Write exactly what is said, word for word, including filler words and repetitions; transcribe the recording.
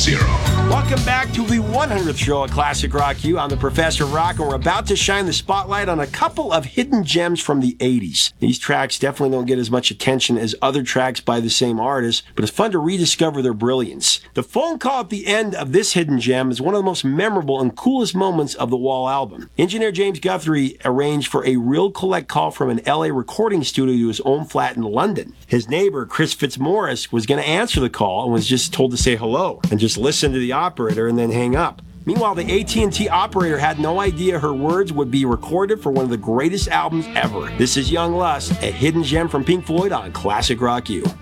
zero. Welcome back to the one hundredth show of Classic Rock U. I'm the Professor Rock, and we're about to shine the spotlight on a couple of hidden gems from the eighties. These tracks definitely don't get as much attention as other tracks by the same artist, but it's fun to rediscover their brilliance. The phone call at the end of this hidden gem is one of the most memorable and coolest moments of the Wall album. Engineer James Guthrie arranged for a real collect call from an L A recording studio to his own flat in London. His neighbor, Chris Fitzmaurice, was going to answer the call and was just told to say hello and just listen to the operator and then hang up. Meanwhile, the A T and T operator had no idea her words would be recorded for one of the greatest albums ever. This is Young Lust, a hidden gem from Pink Floyd on Classic Rock U.